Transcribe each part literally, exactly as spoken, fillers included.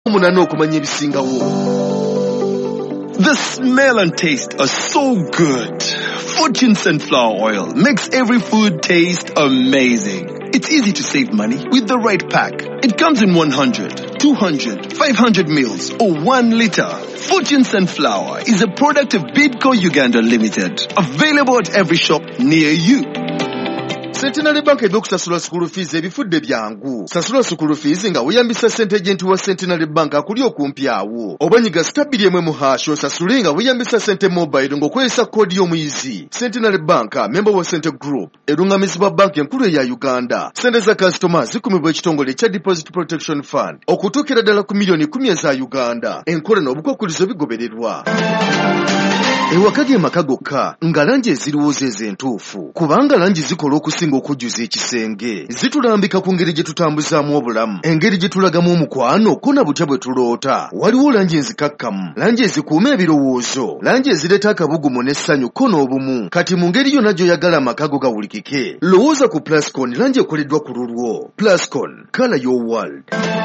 The smell and taste are so good. Fortune Sunflower Oil makes every food taste amazing. It's easy to save money with the right pack. It comes in one hundred, two hundred, five hundred mils or one liter. Fortune Sunflower is a product of Bidco Uganda Limited. Available at every shop near you. Centenary Bank eby'okusasula school fees ebifudde byangu. Sasula school fees nga weyambisa ssente agenti wa Centenary Bank akuli okumpi awo. Obanyiga stabili emwe mu hash osasule nga weyambisa ssente mobile ng'okozesa koodi y'omuyizi. Centenary Bank, member wa Center Group, erungamizibwa bank enkulu eya Uganda. Ssente za customers zikumibwa ekitongole ekya Deposit Protection Fund okutuukira ddala ku miliyoni kumi eza Uganda. Enkola n'obukwakkulizo bigobererwa. Ewakage maka gokka nga langi eziriwooza ez'entuufu kubanga langi zikola okusinga okujjuza ekisenge zitulambika ku ngeri gye tutambuzaamu obulamu engeri gye tulagamu omukwano ko na butya bwe tuloota waliwo langi enzikakkamu langi ezikuuma ebirowoozo langi ezireeta akabugumu n'essanyu ko n'obumu kati mu ngeri yonna gy'oyagala amaka go gawulikike lowooza ku Plascon langi ekoleddwa ku lulwo. Plascon, color your world.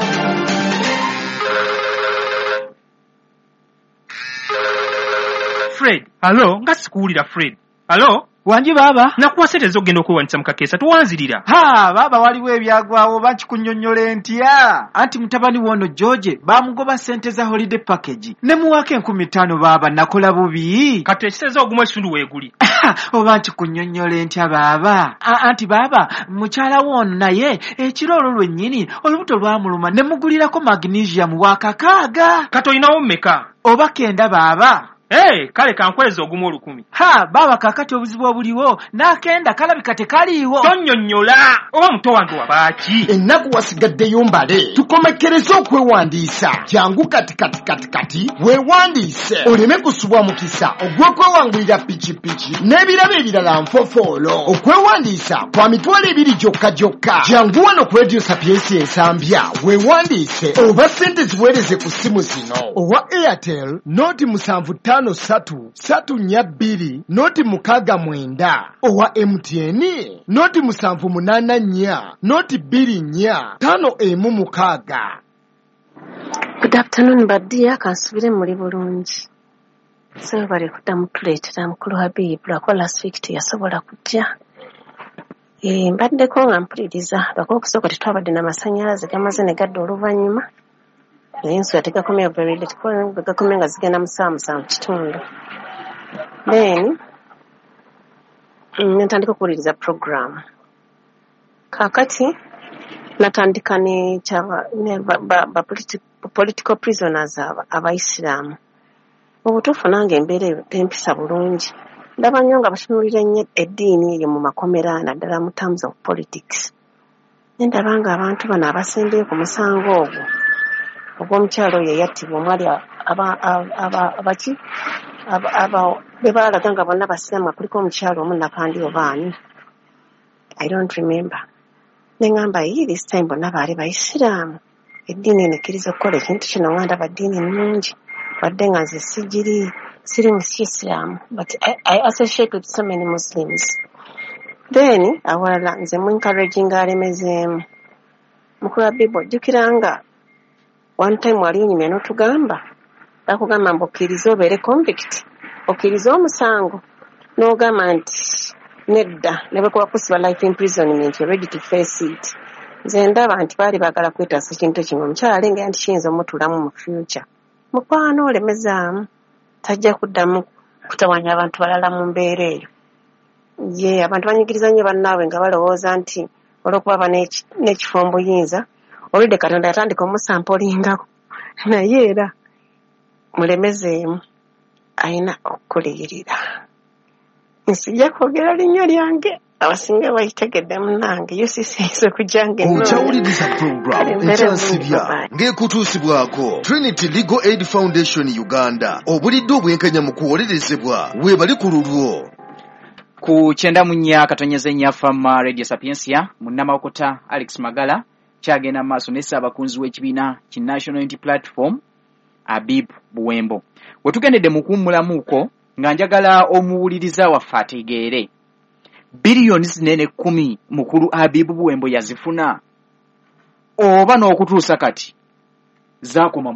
Fred, hello, nga sikuwulira Fred. Hello? Wanji baba? Nakuwa sente z'ogenda okwewanisa mu kakeesa tuwanzirira. Ha, baba waliwo ebyagwawo bakikunnyonnyola entya. Anti mutabani wono George bamugoba sente za holiday package. Ne muwaka enkumi ttaano baba nakola bubi. Kati ekiseza ogumu ekitundu weeguli. Oba nkikunnyonnyola entya baba. Anti baba mukyala wono naye ekiro olwo lwennyini olubuto lwamuluma ne mugulirako magnesium wa kakaaga. Kati olinawo mmeka? Oba kenda baba. Hey, kale kankweza ogumu olukumi. Ha, baba kakati obuzibu obuliwo nakenda kalabika tekaliiwo. Tonnyonnyola oba muto wange wabaaki. Ennaku wasigaddeyo mbale tukomekereze okwewandiisa jangu kati kati kati kati weewandiise oleme kusubwa mukisa ogw'okwewangulira pikipiki n'ebirabo ebirala nfofoolo. Okwewandiisa kwa mitwalo ebiri gyokka gyokka. Jangu wano ku Radio Sapiens ensambya weewandiise oba ssente ziweereze ku simu zino owa Airtel noti musanvu ttaano ssatu ssatu nnya bbiri noti mukaaga mwenda owa M T N noti musanvu munaana nnya noti bbiri nnya ttaano emu mukaaga. Good afternoon baddiya kansubire muli bulungi. So bali kuddamu tuleetera mukulu Habib lwako last week teyasobola kujja. E, mbaddeko nga mpuliriza lwako okusooka tetwabadde n'amasannyalaze gamaze ne gadda oluvannyuma. Nayensu yategakomya very late kwa gakomya nga zigenda musaa musanvu kitundu. Then natandika okuwuliriza program. Kakati natandika ne kyaba ne ba, ba, ba politi, political prisoners aba abaisiramu. Obutuufu nange embeera empisa bulungi. Ndaba nnyo nga batunuulira nnyo eddiini eyo mu makomera naddala mu terms of politics. Ndaba nga abantu bano abasembeyo ku musango ogwo ogw'omukyalo oyo yattibwa omwali abaki be baalaga nga bonna basiraamu kuliko omukyalo omu nakandi obaani. I don't remember. Ne ngamba yi this time bonna baali baisiraamu. Eddiini eno ekkiriza okukola ekintu kino nga ndaba ddiini nnungi wadde nga nze sijiri siri mu Islam, but I, I associate with so many Muslims. Then awalala nze mu encouraging alemezeemu mukulu wa Bible jjukiranga one time wali onyumya n'otugamba bakugamba mbu okkiriza obeere convict okkiriza omusango n'ogamba nti nedda ne bwe kuba kusiba life imprisonment you're ready to face it. Nze ndaba nti baali baagala kwetaasa kintu kino omukyala alengera nti kiyinza omutulamu mu future. Mukwano olemezaamu tajja kuddamu kutawanya abantu balala mu mbeera eyo. Ye abantu banyigiriza nnyo bannaabwe nga balowooza nti olw'okuba n'ekifo mu buyinza oludde Katonda yatandika omusampolingako naye era mulemezeemu ayina okukuliyirira. Nsijja kwogera linnya lyange abasinga bayitegedde munnange yo sisiyinza okujjange okyawuliriza program ekyansibya ng'ekutuusibwako Trinity Legal Aid Foundation Uganda obulidde obwenkanya mu kuwolerezebwa weebali ku lulwo. Ku kyenda mu nnya katonyeze nnya fama Radio Sapiensia munnamawokota Alex Magala kyagenda maaso ne ssaabakunzi w'ekibiina ki National Unity Platform Habib Buwembo. Wetugendedde mu kuwummulamuuko nga njagala omuwuliriza waffe ategeere biliyoni zinene kumi mukulu Habib Buwembo yazifuna oba n'okutuusa kati zaakoma